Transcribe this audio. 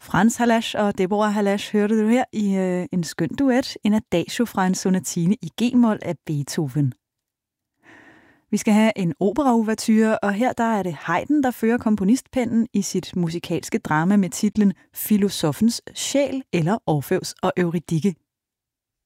Frans Halasch og Deborah Halasch hørte du her i en skøn duet, en adagio fra en sonatine i G-mol af Beethoven. Vi skal have en operaouverture, og her der er det Haydn, der fører komponistpennen i sit musikalske drama med titlen Filosofens sjæl eller Orfeus og Eurydike.